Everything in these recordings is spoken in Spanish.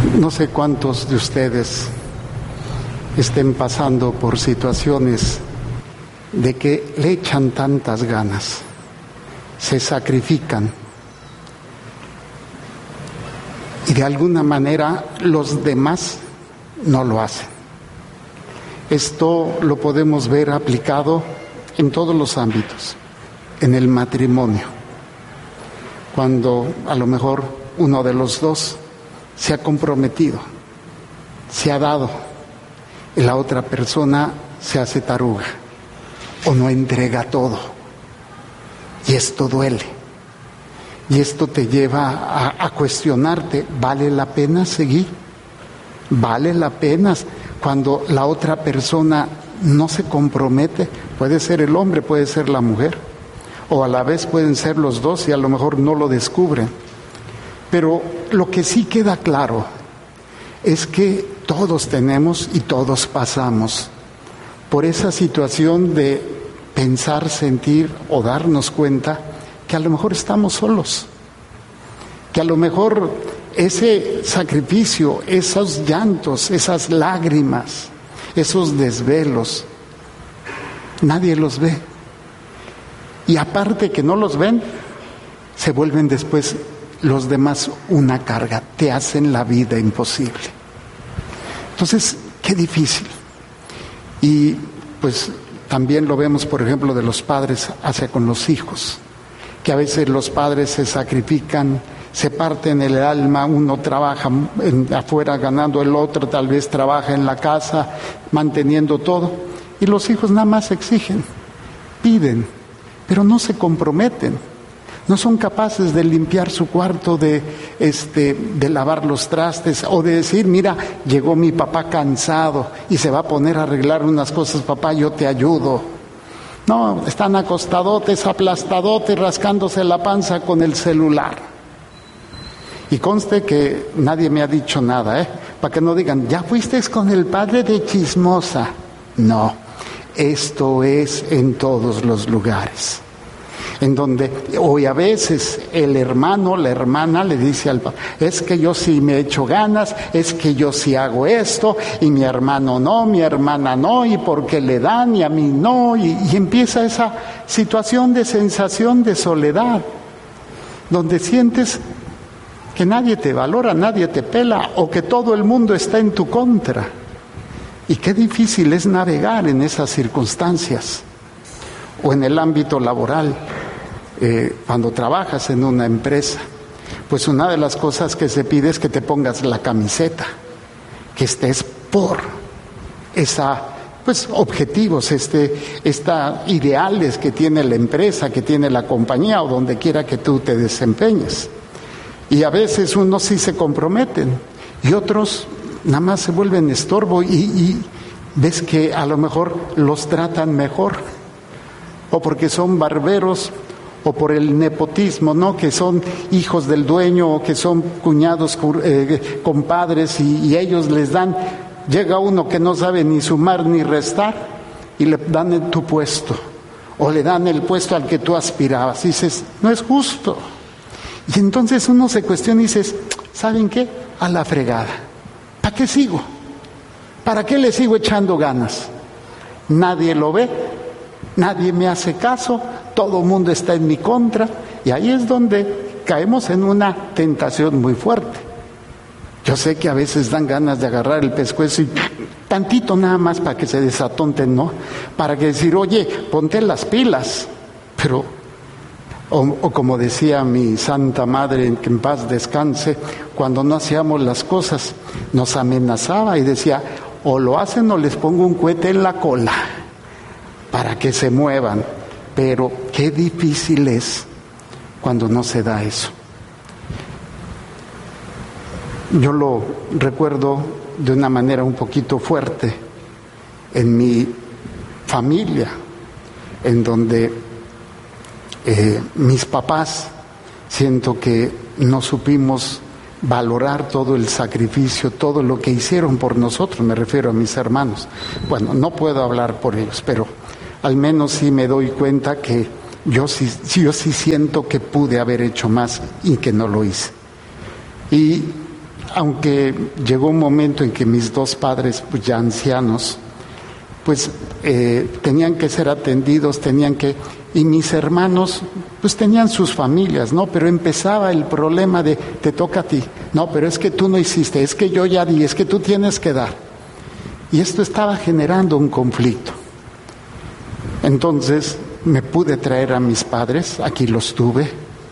No sé cuántos de ustedes estén pasando por situaciones de que le echan tantas ganas, se sacrifican y de alguna manera los demás no lo hacen. Esto lo podemos ver aplicado en todos los ámbitos, en el matrimonio, cuando a lo mejor uno de los dos se ha comprometido, se ha dado, y la otra persona se hace taruga o no entrega todo. Y esto duele. Y esto te lleva a cuestionarte, ¿vale la pena seguir? ¿Vale la pena cuando la otra persona no se compromete? Puede ser el hombre, puede ser la mujer, o a la vez pueden ser los dos y a lo mejor no lo descubren. Pero lo que sí queda claro es que todos tenemos y todos pasamos por esa situación de pensar, sentir o darnos cuenta que a lo mejor estamos solos, que a lo mejor ese sacrificio, esos llantos, esas lágrimas, esos desvelos, nadie los ve. Y aparte que no los ven, se vuelven después los demás una carga, te hacen la vida imposible. Entonces, qué difícil. Y pues también lo vemos, por ejemplo, de los padres hacia con los hijos, que a veces los padres se sacrifican, se parten el alma, uno trabaja afuera ganando, el otro tal vez trabaja en la casa manteniendo todo, y los hijos nada más exigen, piden, pero no se comprometen. No son capaces de limpiar su cuarto, de lavar los trastes, o de decir, mira, llegó mi papá cansado y se va a poner a arreglar unas cosas, papá, yo te ayudo. No, están acostadotes, aplastadotes, rascándose la panza con el celular. Y conste que nadie me ha dicho nada, para que no digan, ya fuiste con el padre de chismosa. No, esto es en todos los lugares. En donde hoy a veces el hermano, la hermana le dice al papá, es que yo sí me echo ganas, es que yo sí hago esto, y mi hermano no, mi hermana no, y porque le dan y a mí no, y empieza esa situación de sensación de soledad, donde sientes que nadie te valora, nadie te pela, o que todo el mundo está en tu contra. Y qué difícil es navegar en esas circunstancias. O en el ámbito laboral, cuando trabajas en una empresa, pues una de las cosas que se pide es que te pongas la camiseta, que estés por objetivos, ideales que tiene la empresa, que tiene la compañía o donde quiera que tú te desempeñes. Y a veces unos sí se comprometen y otros nada más se vuelven estorbo y ves que a lo mejor los tratan mejor, o porque son barberos, o por el nepotismo, ¿no? Que son hijos del dueño, o que son cuñados, compadres, y ellos les dan. Llega uno que no sabe ni sumar ni restar, y le dan en tu puesto, o le dan el puesto al que tú aspirabas. Y dices, no es justo. Y entonces uno se cuestiona y dices, ¿saben qué? A la fregada. ¿Para qué sigo? ¿Para qué le sigo echando ganas? Nadie lo ve. Nadie me hace caso, todo el mundo está en mi contra, y ahí es donde caemos en una tentación muy fuerte. Yo sé que a veces dan ganas de agarrar el pescuezo y tantito nada más para que se desatonten, ¿no? Para que decir, oye, ponte las pilas. Pero, o como decía mi santa madre, que en paz descanse, cuando no hacíamos las cosas, nos amenazaba y decía, o lo hacen o les pongo un cohete en la cola, para que se muevan. Pero qué difícil es cuando no se da eso. Yo lo recuerdo de una manera un poquito fuerte en mi familia, en donde mis papás, siento que no supimos valorar todo el sacrificio, todo lo que hicieron por nosotros, me refiero a mis hermanos. Bueno, no puedo hablar por ellos, pero al menos sí me doy cuenta que yo sí siento que pude haber hecho más y que no lo hice. Y aunque llegó un momento en que mis dos padres, pues ya ancianos, pues tenían que ser atendidos, y mis hermanos pues tenían sus familias, ¿no? Pero empezaba el problema de, te toca a ti, no, pero es que tú no hiciste, es que yo ya di, es que tú tienes que dar. Y esto estaba generando un conflicto. Entonces me pude traer a mis padres, aquí los tuve,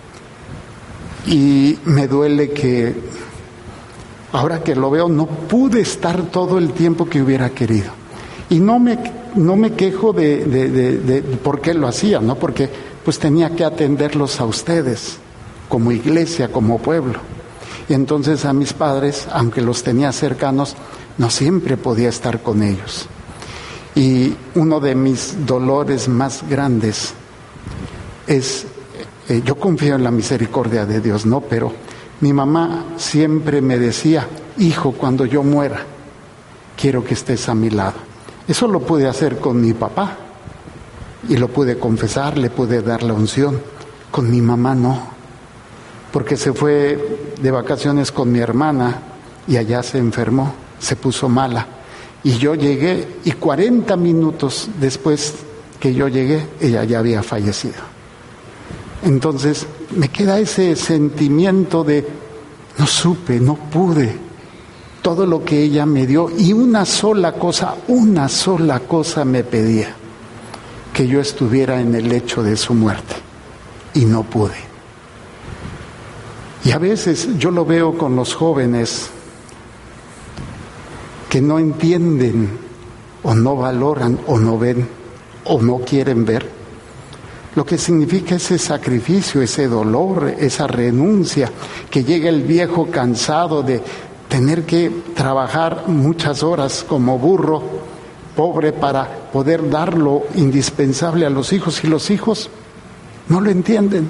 y me duele que, ahora que lo veo, no pude estar todo el tiempo que hubiera querido. Y no me quejo de por qué lo hacía, ¿no? Porque pues tenía que atenderlos a ustedes, como iglesia, como pueblo. Y entonces a mis padres, aunque los tenía cercanos, no siempre podía estar con ellos. Y uno de mis dolores más grandes es, yo confío en la misericordia de Dios, ¿no? Pero mi mamá siempre me decía, hijo, cuando yo muera, quiero que estés a mi lado. Eso lo pude hacer con mi papá y lo pude confesar, le pude dar la unción. Con mi mamá no, porque se fue de vacaciones con mi hermana y allá se enfermó, se puso mala. Y yo llegué y 40 minutos después que yo llegué, ella ya había fallecido. Entonces me queda ese sentimiento de no supe, no pude. Todo lo que ella me dio, y una sola cosa me pedía, que yo estuviera en el lecho de su muerte, y no pude. Y a veces yo lo veo con los jóvenes que no entienden, o no valoran, o no ven, o no quieren ver lo que significa ese sacrificio, ese dolor, esa renuncia, que llega el viejo cansado de tener que trabajar muchas horas como burro, pobre, para poder dar lo indispensable a los hijos, y los hijos no lo entienden.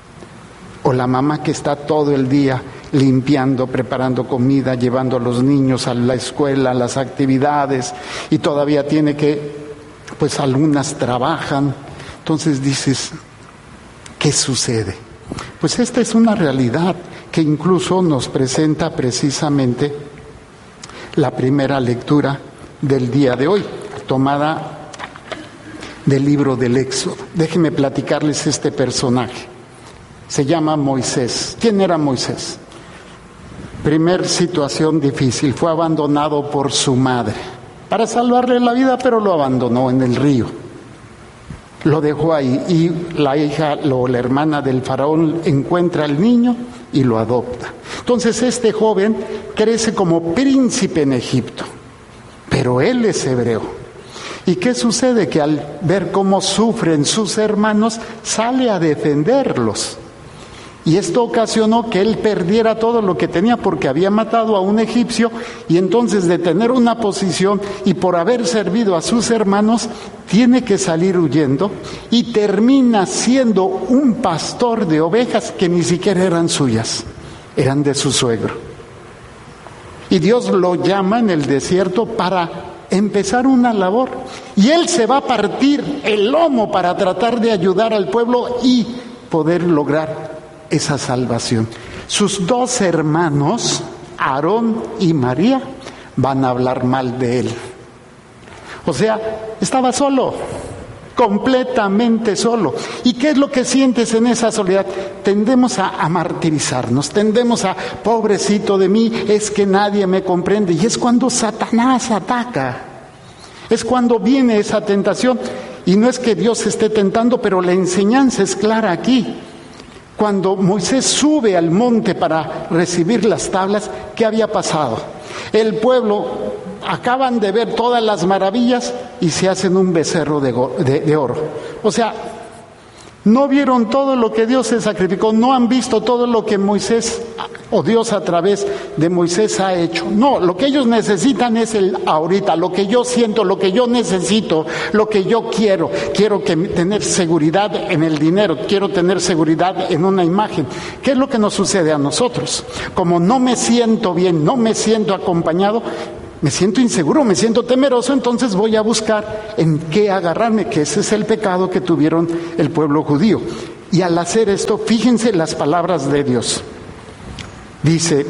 O la mamá que está todo el día limpiando, preparando comida, llevando a los niños a la escuela, a las actividades, y todavía tiene que, pues algunas trabajan. Entonces dices, ¿qué sucede? Pues esta es una realidad que incluso nos presenta precisamente la primera lectura del día de hoy, tomada del libro del Éxodo. Déjenme platicarles este personaje. Se llama Moisés. ¿Quién era Moisés? Primer situación difícil, fue abandonado por su madre para salvarle la vida, pero lo abandonó en el río. Lo dejó ahí, y la hija o la hermana del faraón encuentra al niño y lo adopta. Entonces este joven crece como príncipe en Egipto, pero él es hebreo. ¿Y qué sucede? Que al ver cómo sufren sus hermanos, sale a defenderlos. Y esto ocasionó que él perdiera todo lo que tenía, porque había matado a un egipcio, y entonces de tener una posición y por haber servido a sus hermanos, tiene que salir huyendo y termina siendo un pastor de ovejas que ni siquiera eran suyas, eran de su suegro. Y Dios lo llama en el desierto para empezar una labor, y él se va a partir el lomo para tratar de ayudar al pueblo y poder lograr esa salvación. Sus dos hermanos, Aarón y María, van a hablar mal de él. O sea, estaba solo, completamente solo. ¿Y qué es lo que sientes en esa soledad? Tendemos a martirizarnos, tendemos a, pobrecito de mí, es que nadie me comprende. Y es cuando Satanás ataca, es cuando viene esa tentación. Y no es que Dios esté tentando, pero la enseñanza es clara aquí. Cuando Moisés sube al monte para recibir las tablas, ¿qué había pasado? El pueblo acaban de ver todas las maravillas y se hacen un becerro de oro. O sea, no vieron todo lo que Dios se sacrificó, no han visto todo lo que Moisés o Dios a través de Moisés ha hecho. No, lo que ellos necesitan es el ahorita, lo que yo siento, lo que yo necesito, lo que yo quiero. Quiero tener seguridad en el dinero, quiero tener seguridad en una imagen. ¿Qué es lo que nos sucede a nosotros? Como no me siento bien, no me siento acompañado, me siento inseguro, me siento temeroso, entonces voy a buscar en qué agarrarme, que ese es el pecado que tuvieron el pueblo judío. Y al hacer esto, fíjense las palabras de Dios. Dice,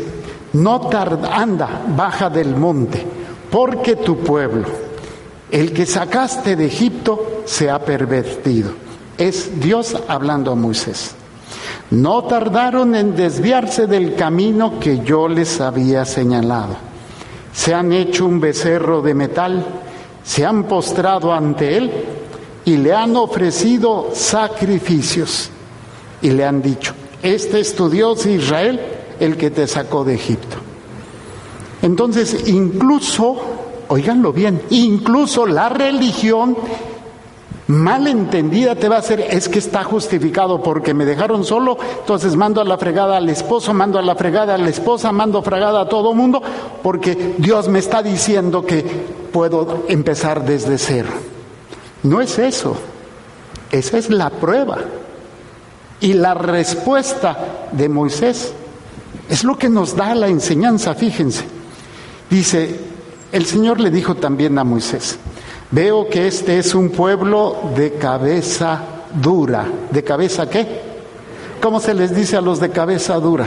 anda, baja del monte, porque tu pueblo, el que sacaste de Egipto, se ha pervertido. Es Dios hablando a Moisés. No tardaron en desviarse del camino que yo les había señalado. Se han hecho un becerro de metal, se han postrado ante él y le han ofrecido sacrificios. Y le han dicho: este es tu Dios Israel, el que te sacó de Egipto. Entonces, incluso, óiganlo bien, incluso la religión mal entendida te va a hacer: es que está justificado porque me dejaron solo, entonces mando a la fregada al esposo, mando a la fregada a la esposa, mando fregada a todo mundo, porque Dios me está diciendo que puedo empezar desde cero. No es eso, esa es la prueba. Y la respuesta de Moisés es lo que nos da la enseñanza, fíjense. Dice, el Señor le dijo también a Moisés: veo que este es un pueblo de cabeza dura. ¿De cabeza qué? ¿Cómo se les dice a los de cabeza dura?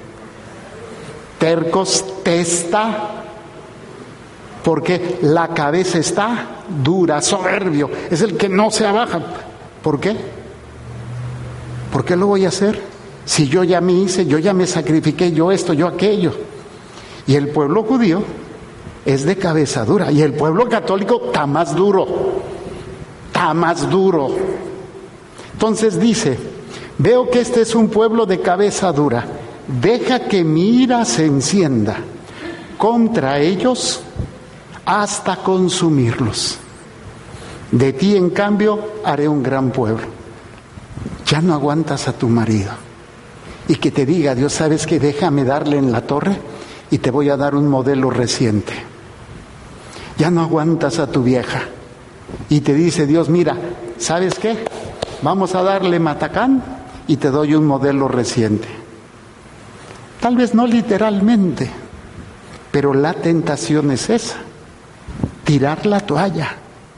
Tercos, testa, porque la cabeza está dura, soberbio, es el que no se abaja. ¿Por qué? ¿Por qué lo voy a hacer? Si yo ya me hice, yo ya me sacrifiqué, yo esto, yo aquello. Y el pueblo judío es de cabeza dura, y el pueblo católico está más duro, está más duro. Entonces dice: veo que este es un pueblo de cabeza dura, deja que mi ira se encienda contra ellos hasta consumirlos. De ti, en cambio, haré un gran pueblo. Ya no aguantas a tu marido y que te diga Dios: ¿sabes qué? Déjame darle en la torre y te voy a dar un modelo reciente. Ya no aguantas a tu vieja y te dice Dios: mira, ¿sabes qué? Vamos a darle matacán y te doy un modelo reciente. Tal vez no literalmente, pero la tentación es esa: tirar la toalla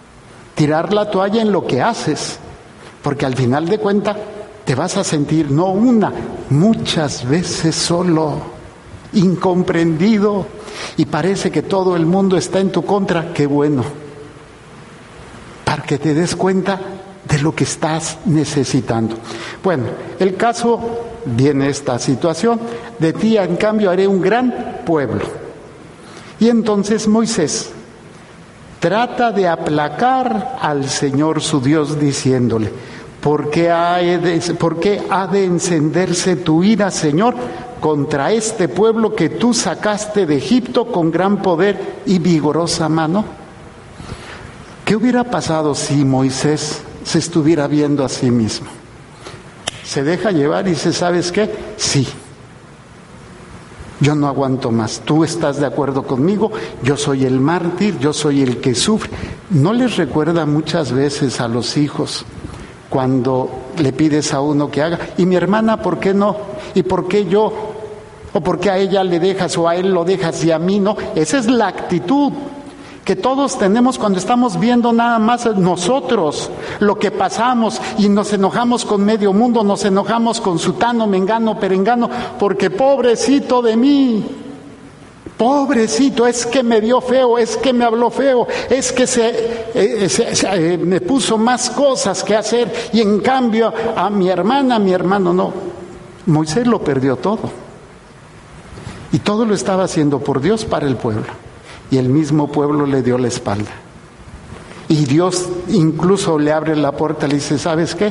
en lo que haces, porque al final de cuentas te vas a sentir no una, muchas veces solo, incomprendido, y parece que todo el mundo está en tu contra. Qué bueno, para que te des cuenta de lo que estás necesitando. Bueno, el caso, viene esta situación: de ti en cambio haré un gran pueblo. Y entonces Moisés trata de aplacar al Señor su Dios diciéndole: ¿por qué ha de encenderse tu ira, Señor, contra este pueblo que tú sacaste de Egipto con gran poder y vigorosa mano? ¿Qué hubiera pasado si Moisés se estuviera viendo a sí mismo? Se deja llevar y dice: ¿sabes qué? Sí, yo no aguanto más. Tú estás de acuerdo conmigo, yo soy el mártir, yo soy el que sufre. ¿No les recuerda muchas veces a los hijos cuando le pides a uno que haga: y mi hermana, ¿por qué no? ¿Y por qué yo? ¿O por qué a ella le dejas o a él lo dejas y a mí no? Esa es la actitud que todos tenemos cuando estamos viendo nada más nosotros lo que pasamos, y nos enojamos con medio mundo, nos enojamos con sutano, mengano, perengano, porque pobrecito de mí, pobrecito, es que me vio feo, es que me habló feo, es que me puso más cosas que hacer, y en cambio a mi hermana, a mi hermano no. Moisés lo perdió todo, y todo lo estaba haciendo por Dios, para el pueblo. Y el mismo pueblo le dio la espalda. Y Dios incluso le abre la puerta y le dice: ¿sabes qué?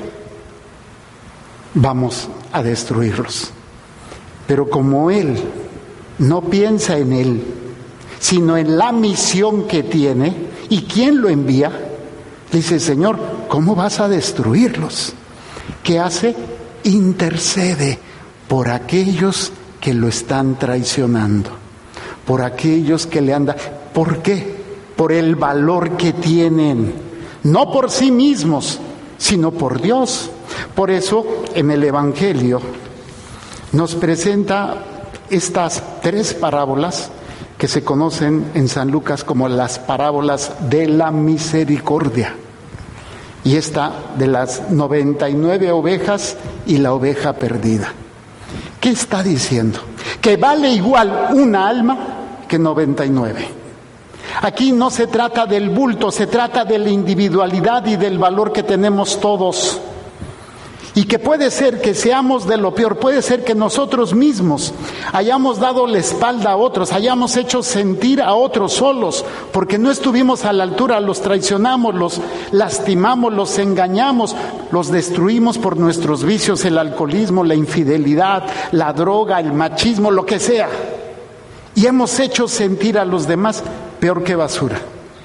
Vamos a destruirlos. Pero como él no piensa en él, sino en la misión que tiene y quién lo envía, le dice: Señor, ¿cómo vas a destruirlos? ¿Qué hace? Intercede por aquellos que lo están traicionando, por aquellos que le andan. ¿Por qué? Por el valor que tienen, no por sí mismos, sino por Dios. Por eso en el Evangelio nos presenta estas 3 parábolas que se conocen en San Lucas como las parábolas de la misericordia. Y esta de las 99 ovejas y la oveja perdida. ¿Qué está diciendo? que vale igual una alma que 99. Aquí no se trata del bulto, se trata de la individualidad y del valor que tenemos todos. Y que puede ser que seamos de lo peor, puede ser que nosotros mismos hayamos dado la espalda a otros, hayamos hecho sentir a otros solos, porque no estuvimos a la altura, los traicionamos, los lastimamos, los engañamos, los destruimos por nuestros vicios, el alcoholismo, la infidelidad, la droga, el machismo, lo que sea. Y hemos hecho sentir a los demás peor que basura,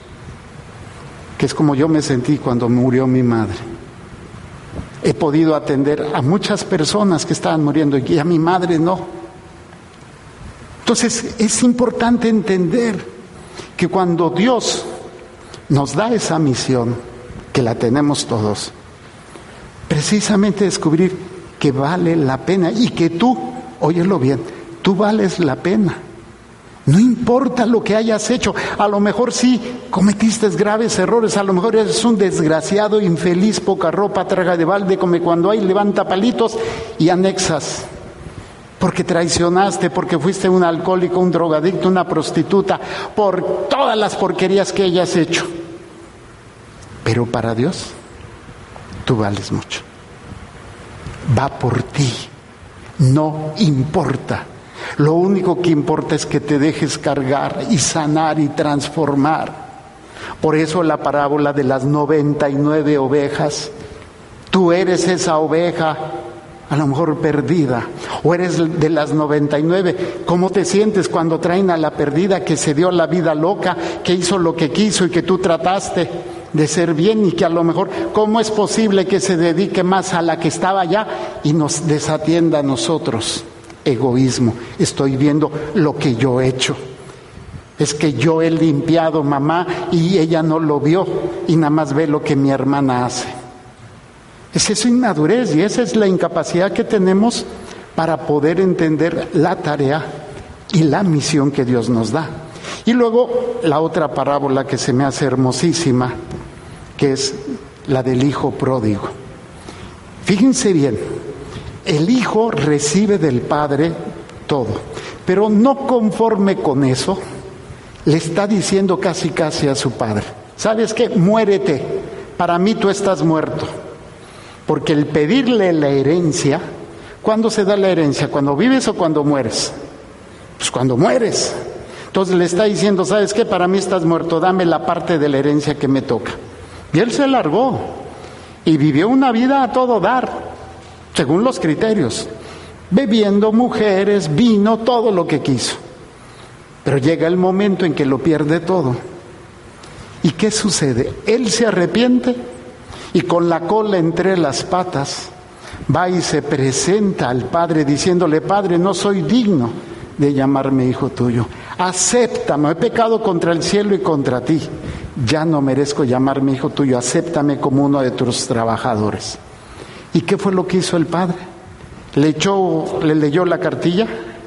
que es como yo me sentí cuando murió mi madre. He podido atender a muchas personas que estaban muriendo y a mi madre no. Entonces es importante entender que cuando Dios nos da esa misión, que la tenemos todos, precisamente descubrir que vale la pena y que tú, óyelo bien, tú vales la pena. No importa lo que hayas hecho, a lo mejor sí cometiste graves errores, a lo mejor eres un desgraciado, infeliz, poca ropa, traga de balde, come cuando hay, levanta palitos y anexas. Porque traicionaste, porque fuiste un alcohólico, un drogadicto, una prostituta, por todas las porquerías que hayas hecho. Pero para Dios, tú vales mucho. Va por ti, no importa. Lo único que importa es que te dejes cargar y sanar y transformar. Por eso la parábola de las 99 ovejas. Tú eres esa oveja, a lo mejor perdida, o eres de las 99. ¿Cómo te sientes cuando traen a la perdida que se dio la vida loca, que hizo lo que quiso y que tú trataste de ser bien y que a lo mejor, ¿cómo es posible que se dedique más a la que estaba allá y nos desatienda a nosotros? Egoísmo. Estoy viendo lo que yo he hecho. Es que yo he limpiado, mamá, y ella no lo vio y nada más ve lo que mi hermana hace. Es esa inmadurez y esa es la incapacidad que tenemos para poder entender la tarea y la misión que Dios nos da. Y luego la otra parábola que se me hace hermosísima, que es la del hijo pródigo. Fíjense bien, el hijo recibe del padre todo, pero no conforme con eso, le está diciendo casi a su padre: ¿sabes qué? Muérete, para mí tú estás muerto. Porque el pedirle la herencia, ¿cuándo se da la herencia? ¿Cuando vives o cuando mueres? Pues cuando mueres. Entonces le está diciendo: ¿sabes qué? Para mí estás muerto, dame la parte de la herencia que me toca. Y él se largó y vivió una vida a todo dar, según los criterios, bebiendo, mujeres, vino, todo lo que quiso. Pero llega el momento en que lo pierde todo. ¿Y qué sucede? Él se arrepiente y con la cola entre las patas va y se presenta al Padre diciéndole: Padre, no soy digno de llamarme hijo tuyo. Acéptame, he pecado contra el cielo y contra ti. Ya no merezco llamarme hijo tuyo, acéptame como uno de tus trabajadores. ¿Y qué fue lo que hizo el padre? Le leyó la cartilla,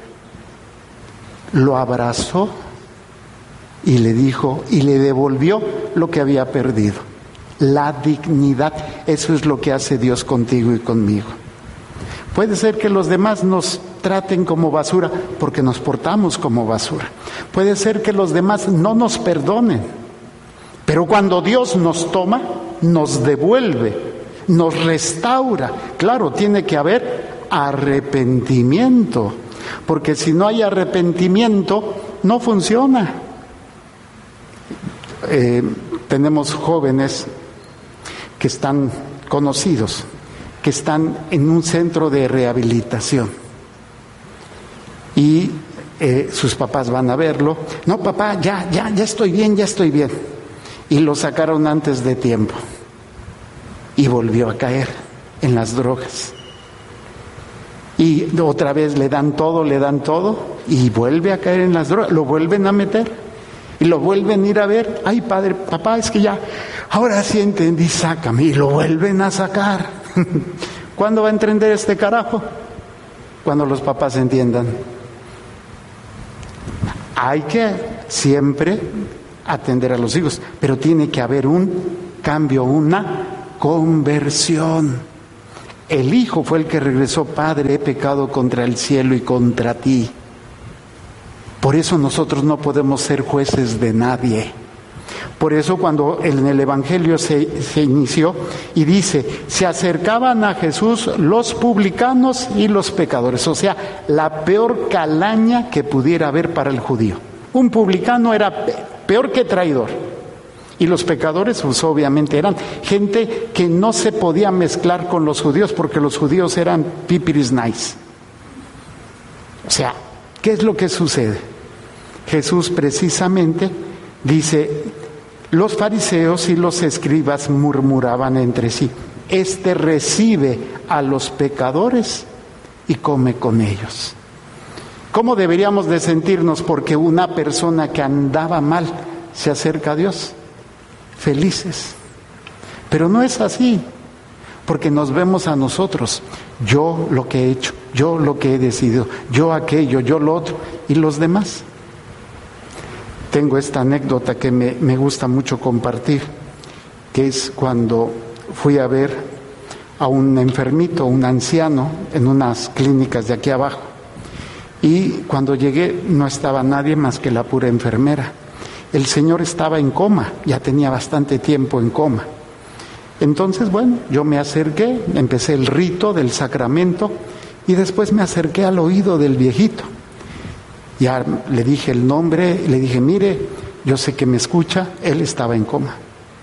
lo abrazó y le dijo, y le devolvió lo que había perdido: la dignidad. Eso es lo que hace Dios contigo y conmigo. Puede ser que los demás nos traten como basura porque nos portamos como basura. Puede ser que los demás no nos perdonen, pero cuando Dios nos toma, nos devuelve, nos restaura. Claro, tiene que haber arrepentimiento, porque si no hay arrepentimiento, no funciona. Tenemos jóvenes que están conocidos, que están en un centro de rehabilitación y sus papás van a verlo. No, papá, ya estoy bien, ya estoy bien. Y lo sacaron antes de tiempo y volvió a caer en las drogas. Y otra vez le dan todo y vuelve a caer en las drogas. Lo vuelven a meter y lo vuelven a ir a ver. Ay, padre, papá, es que ya, ahora sí entendí, sácame. Y lo vuelven a sacar. ¿Cuándo va a entender este carajo? Cuando los papás entiendan. Hay que siempre atender a los hijos, pero tiene que haber un cambio, una conversión. El hijo fue el que regresó: Padre, he pecado contra el cielo y contra ti. Por eso nosotros no podemos ser jueces de nadie. Por eso cuando en el Evangelio se inició y dice, se acercaban a Jesús los publicanos y los pecadores, o sea, la peor calaña que pudiera haber para el judío. Un publicano era peor que traidor. Y los pecadores, pues obviamente eran gente que no se podía mezclar con los judíos porque los judíos eran pipiris nice. O sea, ¿qué es lo que sucede? Jesús precisamente dice, los fariseos y los escribas murmuraban entre sí, este recibe a los pecadores y come con ellos. ¿Cómo deberíamos de sentirnos porque una persona que andaba mal se acerca a Dios? Felices. Pero no es así, porque nos vemos a nosotros, yo lo que he hecho, yo lo que he decidido, yo aquello, yo lo otro, y los demás. Tengo esta anécdota que me gusta mucho compartir, que es cuando fui a ver a un enfermito, un anciano, en unas clínicas de aquí abajo. Y cuando llegué no estaba nadie más que la pura enfermera. El señor estaba en coma, ya tenía bastante tiempo en coma. Entonces, bueno, yo me acerqué, empecé el rito del sacramento y después me acerqué al oído del viejito. Ya le dije el nombre, le dije, mire, yo sé que me escucha, él estaba en coma.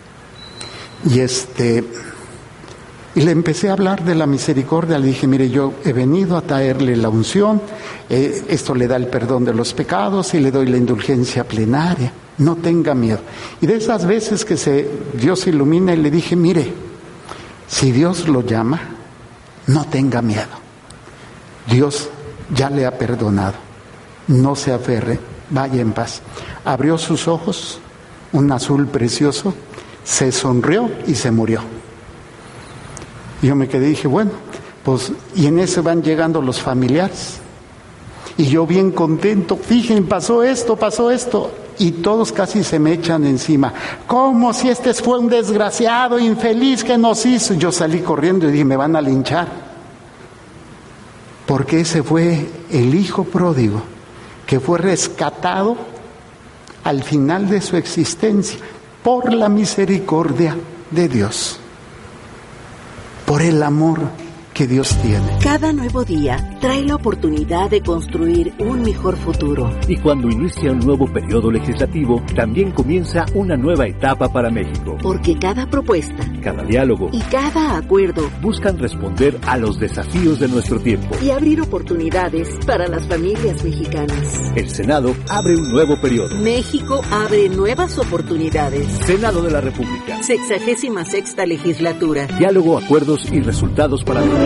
Y le empecé a hablar de la misericordia, le dije, mire, yo he venido a traerle la unción, esto le da el perdón de los pecados y le doy la indulgencia plenaria, no tenga miedo. Y de esas veces que Dios ilumina, y le dije, mire, si Dios lo llama, no tenga miedo, Dios ya le ha perdonado, no se aferre, vaya en paz. Abrió sus ojos, un azul precioso, se sonrió y se murió. Yo me quedé y dije, bueno, pues, y en ese van llegando los familiares. Y yo bien contento, fíjense, pasó esto, y todos casi se me echan encima. ¿Cómo si este fue un desgraciado, infeliz que nos hizo? Yo salí corriendo y dije, me van a linchar. Porque ese fue el hijo pródigo, que fue rescatado al final de su existencia por la misericordia de Dios. Por el amor que Dios tiene. Cada nuevo día trae la oportunidad de construir un mejor futuro. Y cuando inicia un nuevo periodo legislativo, también comienza una nueva etapa para México. Porque cada propuesta, cada diálogo y cada acuerdo buscan responder a los desafíos de nuestro tiempo y abrir oportunidades para las familias mexicanas. El Senado abre un nuevo periodo. México abre nuevas oportunidades. Senado de la República. 66ª legislatura. Diálogo, acuerdos y resultados para México.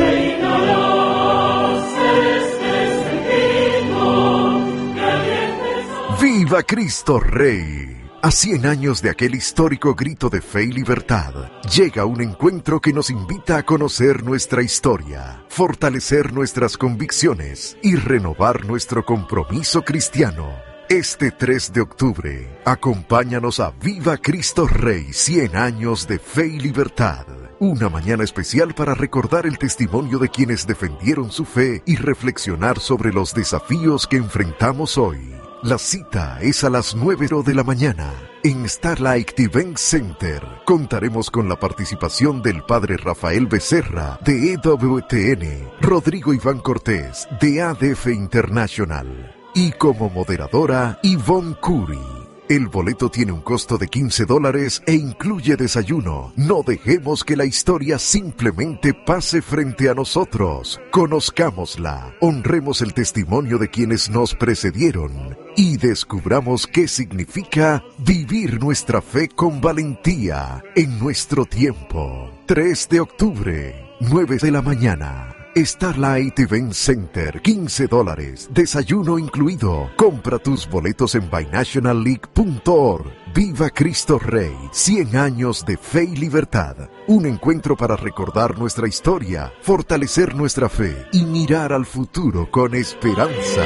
¡Viva Cristo Rey! A 100 años de aquel histórico grito de fe y libertad, llega un encuentro que nos invita a conocer nuestra historia, fortalecer nuestras convicciones y renovar nuestro compromiso cristiano. Este 3 de octubre, acompáñanos a Viva Cristo Rey, 100 años de fe y libertad. Una mañana especial para recordar el testimonio de quienes defendieron su fe y reflexionar sobre los desafíos que enfrentamos hoy. La cita es a las 9 de la mañana en Starlight Event Center. Contaremos con la participación del padre Rafael Becerra de EWTN, Rodrigo Iván Cortés de ADF International y como moderadora Ivonne Curi. El boleto tiene un costo de $15 e incluye desayuno. No dejemos que la historia simplemente pase frente a nosotros. Conozcámosla, honremos el testimonio de quienes nos precedieron y descubramos qué significa vivir nuestra fe con valentía en nuestro tiempo. 3 de octubre, 9 de la mañana. Starlight Event Center, $15, desayuno incluido. Compra tus boletos en binationalleague.org. Viva Cristo Rey, 100 años de fe y libertad. Un encuentro para recordar nuestra historia, fortalecer nuestra fe y mirar al futuro con esperanza.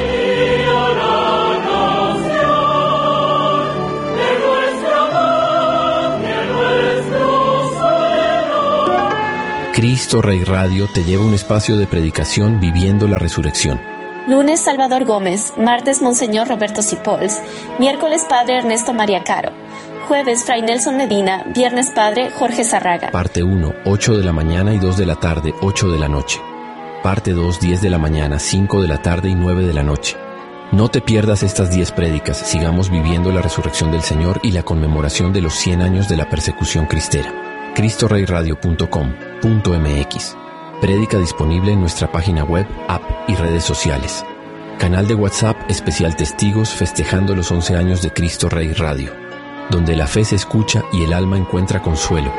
Cristo Rey Radio te lleva a un espacio de predicación viviendo la resurrección. Lunes, Salvador Gómez. Martes, Monseñor Roberto Cipols. Miércoles, Padre Ernesto María Caro. Jueves, Fray Nelson Medina. Viernes, Padre Jorge Zarraga. Parte 1, 8 de la mañana y 2 de la tarde, 8 de la noche. Parte 2, 10 de la mañana, 5 de la tarde y 9 de la noche. No te pierdas estas 10 prédicas. Sigamos viviendo la resurrección del Señor y la conmemoración de los 100 años de la persecución cristera. CristoReyRadio.com.mx. Prédica disponible en nuestra página web, app y redes sociales. Canal de WhatsApp especial Testigos festejando los 11 años de Cristo Rey Radio, donde la fe se escucha y el alma encuentra consuelo.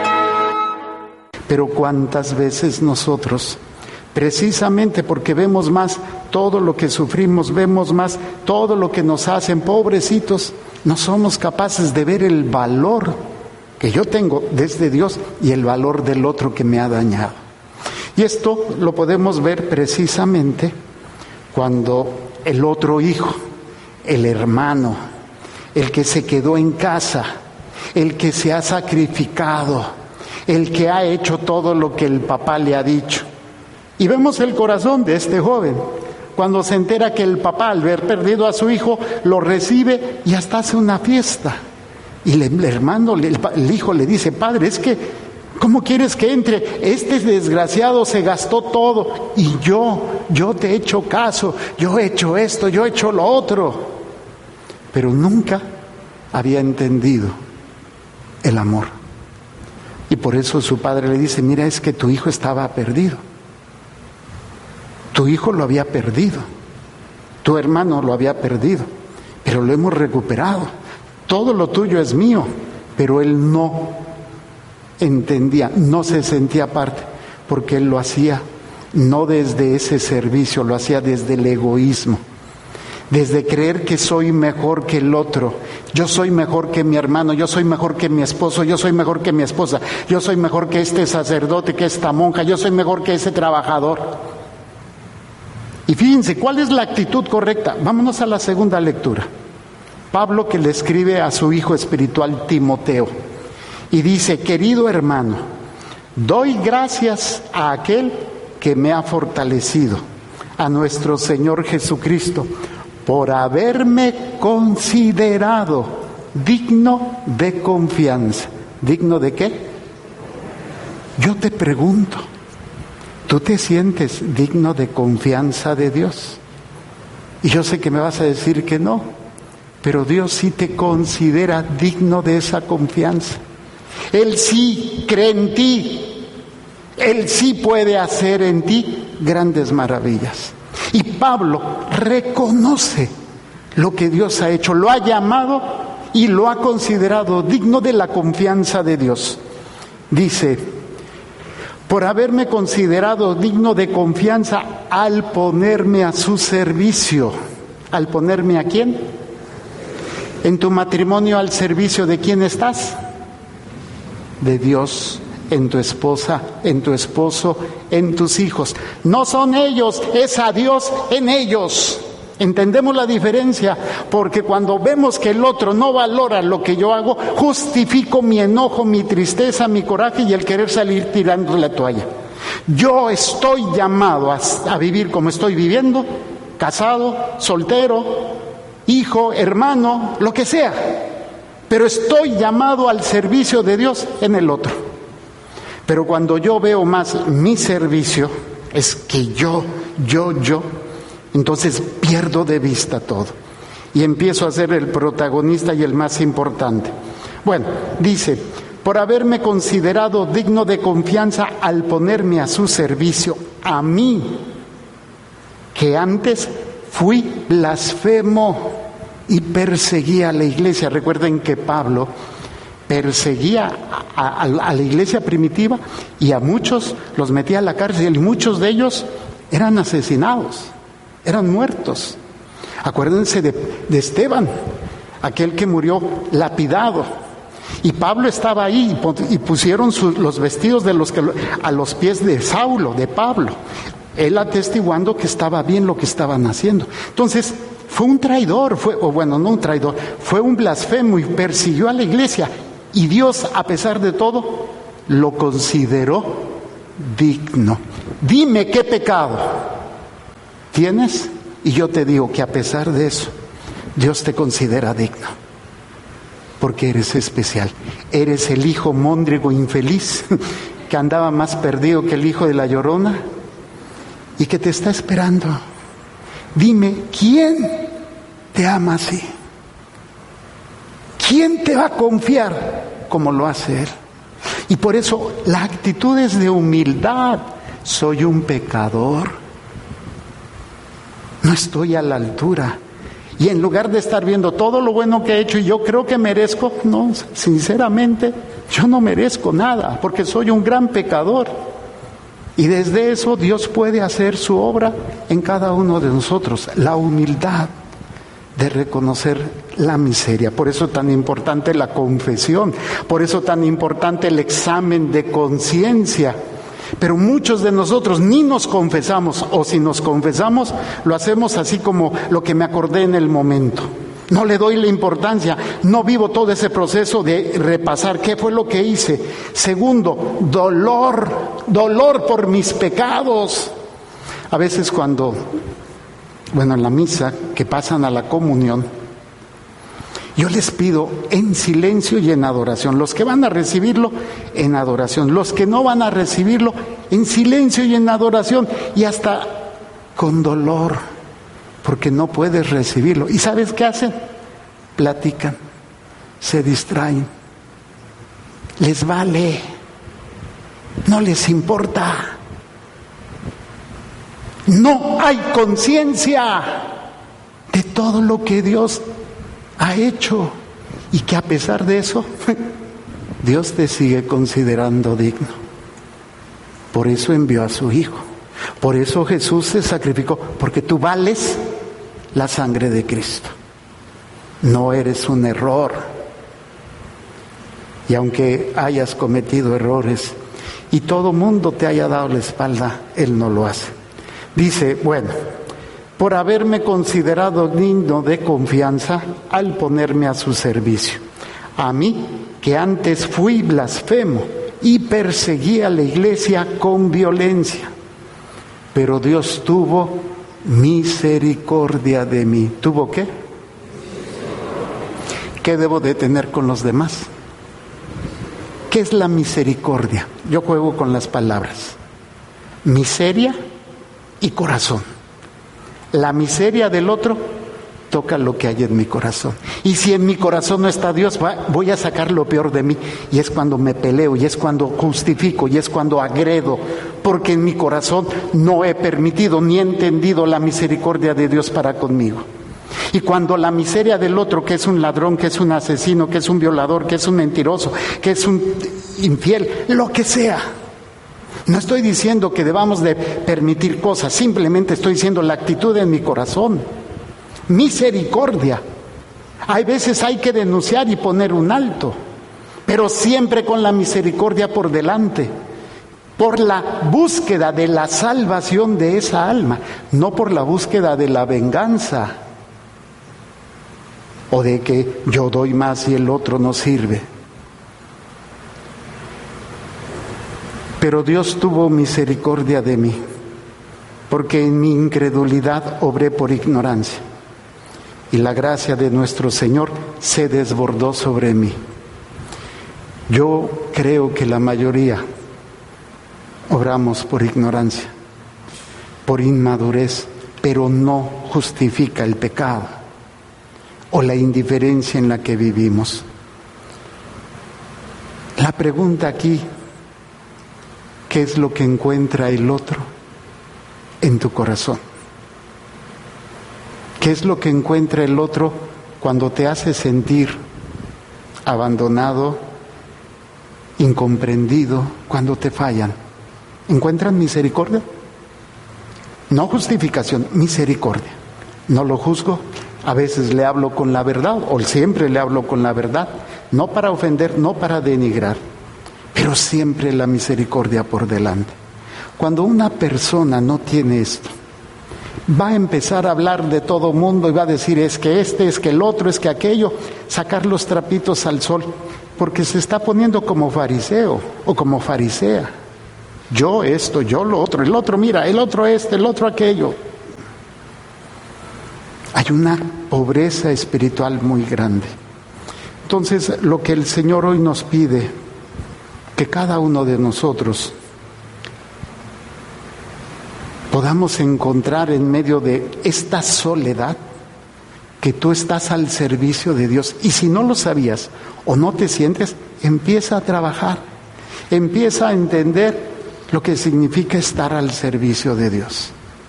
Pero cuántas veces nosotros, precisamente porque vemos más todo lo que sufrimos, vemos más todo lo que nos hacen, pobrecitos, no somos capaces de ver el valor que yo tengo desde Dios y el valor del otro que me ha dañado. Y esto lo podemos ver precisamente cuando el otro hijo, el hermano, el que se quedó en casa, el que se ha sacrificado, el que ha hecho todo lo que el papá le ha dicho. Y vemos el corazón de este joven, cuando se entera que el papá, al ver perdido a su hijo, lo recibe y hasta hace una fiesta. Y el hermano, el hijo le dice: padre, es que ¿cómo quieres que entre? Este desgraciado se gastó todo y yo te he hecho caso, yo he hecho esto, yo he hecho lo otro. Pero nunca había entendido el amor. Y por eso su padre le dice: mira, es que tu hijo estaba perdido. Tu hijo lo había perdido. Tu hermano lo había perdido. Pero lo hemos recuperado. Todo lo tuyo es mío. Pero él no entendía, no se sentía parte, porque él lo hacía no desde ese servicio, lo hacía desde el egoísmo, desde creer que soy mejor que el otro. Yo soy mejor que mi hermano, yo soy mejor que mi esposo, yo soy mejor que mi esposa, yo soy mejor que este sacerdote, que esta monja, yo soy mejor que ese trabajador. Y fíjense, ¿cuál es la actitud correcta? Vámonos a la segunda lectura. Pablo, que le escribe a su hijo espiritual Timoteo, y dice: querido hermano, doy gracias a aquel que me ha fortalecido, a nuestro Señor Jesucristo, por haberme considerado digno de confianza. ¿Digno de qué? Yo te pregunto, ¿tú te sientes digno de confianza de Dios? Y yo sé que me vas a decir que no, pero Dios sí te considera digno de esa confianza. Él sí cree en ti, Él sí puede hacer en ti grandes maravillas. Y Pablo reconoce lo que Dios ha hecho, lo ha llamado y lo ha considerado digno de la confianza de Dios. Dice: por haberme considerado digno de confianza al ponerme a su servicio. ¿Al ponerme a quién? En tu matrimonio, ¿al servicio de quién estás? De Dios. En tu esposa, en tu esposo, en tus hijos. No son ellos, es a Dios en ellos. ¿Entendemos la diferencia? Porque cuando vemos que el otro no valora lo que yo hago, justifico mi enojo, mi tristeza, mi coraje y el querer salir tirando la toalla. Yo estoy llamado a vivir como estoy viviendo, casado, soltero, hijo, hermano, lo que sea. Pero estoy llamado al servicio de Dios en el otro. Pero cuando yo veo más mi servicio, es que yo, entonces pierdo de vista todo. Y empiezo a ser el protagonista y el más importante. Bueno, dice: por haberme considerado digno de confianza al ponerme a su servicio, a mí, que antes fui blasfemo y perseguía a la iglesia. Recuerden que Pablo perseguía a la iglesia primitiva y a muchos los metía a la cárcel y muchos de ellos eran asesinados, eran muertos. Acuérdense de Esteban, aquel que murió lapidado. Y Pablo estaba ahí y pusieron los vestidos a los pies de Saulo, de Pablo. Él atestiguando que estaba bien lo que estaban haciendo. Entonces, fue un traidor, fue un blasfemo y persiguió a la iglesia. Y Dios, a pesar de todo, lo consideró digno. Dime qué pecado tienes, y yo te digo que a pesar de eso, Dios te considera digno, porque eres especial. Eres el hijo móndrigo infeliz que andaba más perdido que el hijo de la Llorona y que te está esperando. Dime, ¿quién te ama así? ¿Quién te va a confiar como lo hace Él? Y por eso la actitud es de humildad. Soy un pecador, no estoy a la altura. Y en lugar de estar viendo todo lo bueno que he hecho y yo creo que merezco, no, sinceramente, yo no merezco nada, porque soy un gran pecador. Y desde eso Dios puede hacer su obra en cada uno de nosotros. La humildad de reconocer la miseria. Por eso tan importante la confesión, por eso tan importante el examen de conciencia. Pero muchos de nosotros ni nos confesamos, o si nos confesamos, lo hacemos así como lo que me acordé en el momento. No le doy la importancia, no vivo todo ese proceso de repasar qué fue lo que hice. Segundo, dolor por mis pecados. A veces cuando, en la misa, que pasan a la comunión, yo les pido en silencio y en adoración. Los que van a recibirlo, en adoración. Los que no van a recibirlo, en silencio y en adoración. Y hasta con dolor, porque no puedes recibirlo. ¿Y sabes qué hacen? Platican, se distraen. Les vale, no les importa. No hay conciencia de todo lo que Dios ha hecho, y que a pesar de eso Dios te sigue considerando digno. Por eso envió a su Hijo, por eso Jesús se sacrificó, porque tú vales la sangre de Cristo. No eres un error, y aunque hayas cometido errores y todo mundo te haya dado la espalda, Él no lo hace. Dice, por haberme considerado digno de confianza al ponerme a su servicio. A mí, que antes fui blasfemo y perseguí a la iglesia con violencia. Pero Dios tuvo misericordia de mí. ¿Tuvo qué? ¿Qué debo de tener con los demás? ¿Qué es la misericordia? Yo juego con las palabras. Miseria y corazón. La miseria del otro toca lo que hay en mi corazón. Y si en mi corazón no está Dios, voy a sacar lo peor de mí. Y es cuando me peleo, y es cuando justifico, y es cuando agredo. Porque en mi corazón no he permitido ni he entendido la misericordia de Dios para conmigo. Y cuando la miseria del otro, que es un ladrón, que es un asesino, que es un violador, que es un mentiroso, que es un infiel, lo que sea. No estoy diciendo que debamos de permitir cosas, simplemente estoy diciendo la actitud en mi corazón. Misericordia. Hay veces hay que denunciar y poner un alto, pero siempre con la misericordia por delante, por la búsqueda de la salvación de esa alma, no por la búsqueda de la venganza o de que yo doy más y el otro no sirve. Pero Dios tuvo misericordia de mí, porque en mi incredulidad obré por ignorancia, y la gracia de nuestro Señor se desbordó sobre mí. Yo creo que la mayoría obramos por ignorancia, por inmadurez, pero no justifica el pecado o la indiferencia en la que vivimos. La pregunta aquí: ¿qué es lo que encuentra el otro en tu corazón? ¿Qué es lo que encuentra el otro cuando te hace sentir abandonado, incomprendido, cuando te fallan? ¿Encuentran misericordia? No justificación, misericordia. No lo juzgo, a veces le hablo con la verdad, o siempre le hablo con la verdad, no para ofender, no para denigrar, pero siempre la misericordia por delante. Cuando una persona no tiene esto, va a empezar a hablar de todo mundo y va a decir: es que este, es que el otro, es que aquello, sacar los trapitos al sol, porque se está poniendo como fariseo o como farisea. Yo esto, yo lo otro, el otro mira, el otro este, el otro aquello. Hay una pobreza espiritual muy grande. Entonces, lo que el Señor hoy nos pide, que cada uno de nosotros podamos encontrar en medio de esta soledad, que tú estás al servicio de Dios. Y si no lo sabías o no te sientes, empieza a trabajar, empieza a entender lo que significa estar al servicio de Dios.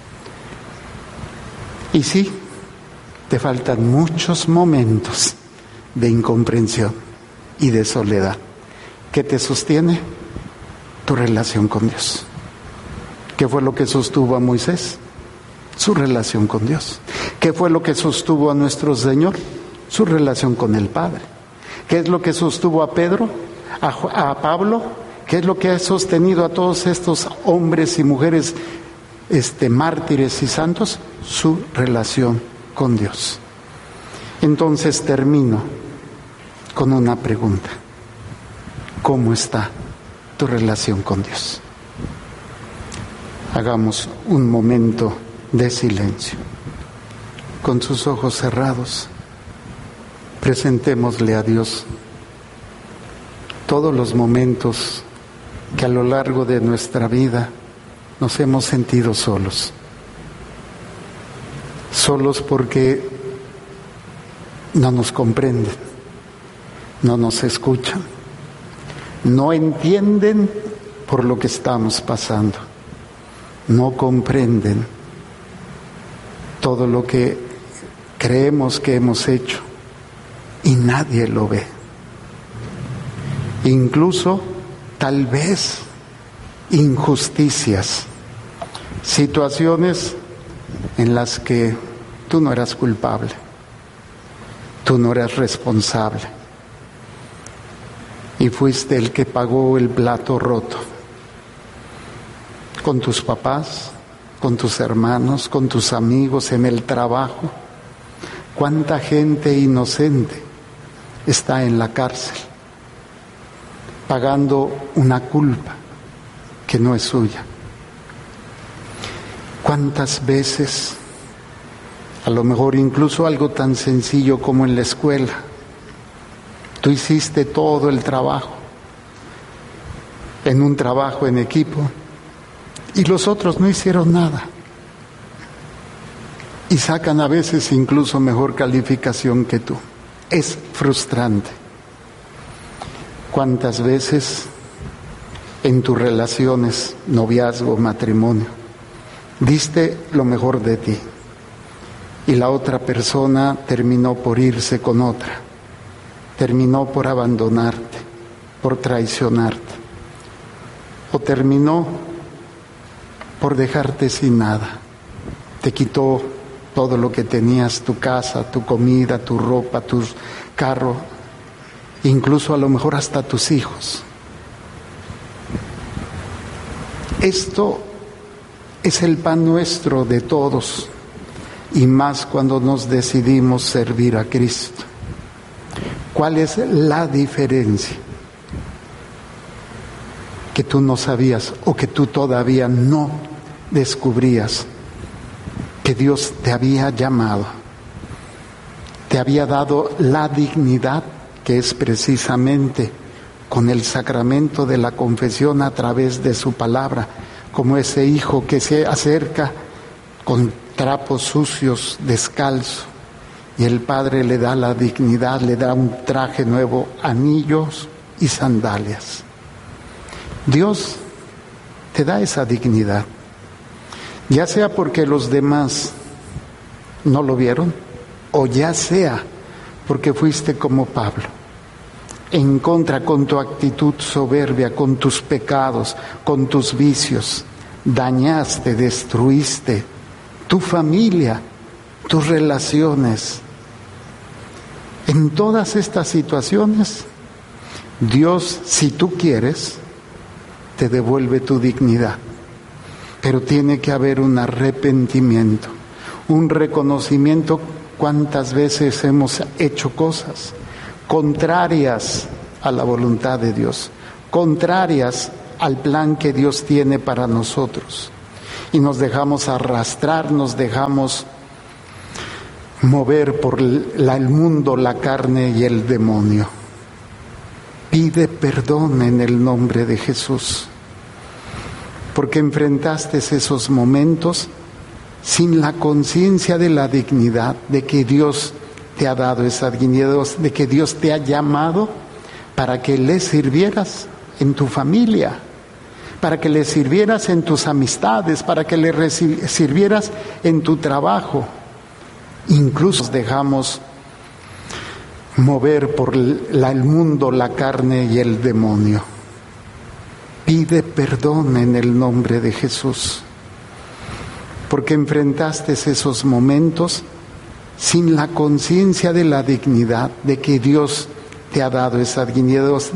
Y sí, te faltan muchos momentos de incomprensión y de soledad. ¿Qué te sostiene? Tu relación con Dios. ¿Qué fue lo que sostuvo a Moisés? Su relación con Dios. ¿Qué fue lo que sostuvo a nuestro Señor? Su relación con el Padre. ¿Qué es lo que sostuvo a Pedro? A Pablo. ¿Qué es lo que ha sostenido a todos estos hombres y mujeres mártires y santos? Su relación con Dios. Entonces termino con una pregunta. ¿Cómo está tu relación con Dios? Hagamos un momento de silencio. Con sus ojos cerrados, presentémosle a Dios todos los momentos que a lo largo de nuestra vida nos hemos sentido solos. Solos porque no nos comprenden, no nos escuchan, no entienden por lo que estamos pasando, no comprenden todo lo que creemos que hemos hecho y nadie lo ve. Incluso, tal vez, injusticias, situaciones en las que tú no eras culpable, tú no eras responsable y fuiste el que pagó el plato roto con tus papás, con tus hermanos, con tus amigos, en el trabajo. ¿Cuánta gente inocente está en la cárcel pagando una culpa que no es suya? ¿Cuántas veces, a lo mejor incluso algo tan sencillo como en la escuela, tú hiciste todo el trabajo, en un trabajo en equipo, y los otros no hicieron nada? Y sacan a veces incluso mejor calificación que tú. Es frustrante. ¿Cuántas veces en tus relaciones, noviazgo, matrimonio, diste lo mejor de ti y la otra persona terminó por irse con otra, terminó por abandonarte, por traicionarte, o terminó por dejarte sin nada? Te quitó todo lo que tenías, tu casa, tu comida, tu ropa, tu carro, incluso a lo mejor hasta tus hijos. Esto es el pan nuestro de todos, y más cuando nos decidimos servir a Cristo. ¿Cuál es la diferencia? Que tú no sabías o que tú todavía no descubrías que Dios te había llamado, te había dado la dignidad que es precisamente con el sacramento de la confesión a través de su palabra, como ese hijo que se acerca con trapos sucios, descalzo, y el Padre le da la dignidad, le da un traje nuevo, anillos y sandalias. Dios te da esa dignidad, ya sea porque los demás no lo vieron, o ya sea porque fuiste como Pablo, en contra con tu actitud soberbia, con tus pecados, con tus vicios, dañaste, destruiste tu familia, tus relaciones. En todas estas situaciones, Dios, si tú quieres, te devuelve tu dignidad, pero tiene que haber un arrepentimiento, un reconocimiento. ¿Cuántas veces hemos hecho cosas contrarias a la voluntad de Dios, contrarias al plan que Dios tiene para nosotros? Y nos dejamos arrastrar, nos dejamos mover por el mundo la carne y el demonio. Pide perdón en el nombre de Jesús, porque enfrentaste esos momentos sin la conciencia de la dignidad, de que Dios te ha dado esa dignidad, de que Dios te ha llamado para que le sirvieras en tu familia, para que le sirvieras en tus amistades, para que le sirvieras en tu trabajo. Incluso dejamos mover por el mundo la carne y el demonio. Pide perdón en el nombre de Jesús, porque enfrentaste esos momentos sin la conciencia de la dignidad, de que Dios te ha dado esa dignidad,